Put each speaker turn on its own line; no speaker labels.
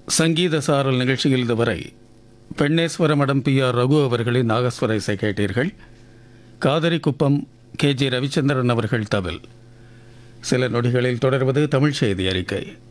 சங்கீத சாரல் நிகழ்ச்சியில் இதுவரை பெண்ணேஸ்வர மடம் பி.ஆர். ரகு அவர்களின் நாகஸ்வர இசை கேட்டீர்கள். காதரிக்குப்பம் கே.ஜி. ரவிச்சந்திரன் அவர்கள் தவில். சில நொடிகளில் தொடர்வது தமிழ் செய்தி அறிக்கை.